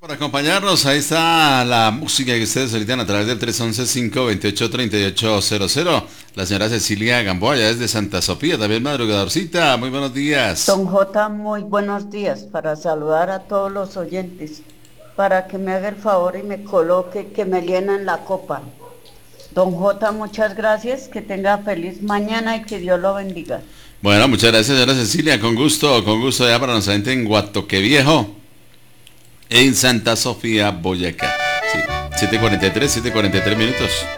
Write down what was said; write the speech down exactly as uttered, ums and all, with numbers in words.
Por acompañarnos, ahí está la música que ustedes solicitan a través del tres once, cinco veintiocho, treinta y ocho cero cero. La señora Cecilia Gamboa, ya desde Santa Sofía, también madrugadorcita. Muy buenos días. Don J, muy buenos días para saludar a todos los oyentes, para que me haga el favor y me coloque, que me llenen la copa. Don J, muchas gracias, que tenga feliz mañana y que Dios lo bendiga. Bueno, muchas gracias, señora Cecilia. Con gusto, con gusto ya para nuestra gente en Guatoque Viejo, en Santa Sofía, Boyacá. Sí, siete cuarenta y tres, siete cuarenta y tres minutos.